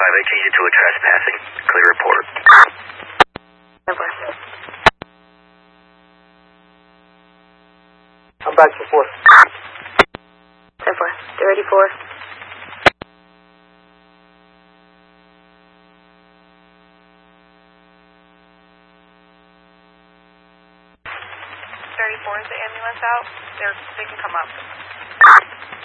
I change it to a trespassing. Clear report. I'm back to 4. 10-4. They're ready for. 34, is the ambulance out? They can come up.